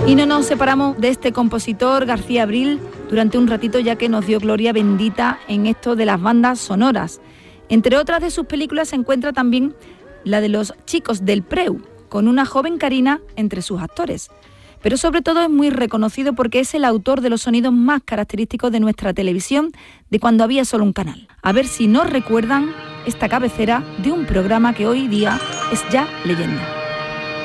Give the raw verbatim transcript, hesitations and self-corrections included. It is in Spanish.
Y no nos separamos de este compositor, García Abril, durante un ratito, ya que nos dio gloria bendita en esto de las bandas sonoras. Entre otras de sus películas se encuentra también la de Los chicos del Preu, con una joven Carina entre sus actores. Pero sobre todo es muy reconocido porque es el autor de los sonidos más característicos de nuestra televisión, de cuando había solo un canal. A ver si nos recuerdan esta cabecera de un programa que hoy día es ya leyenda.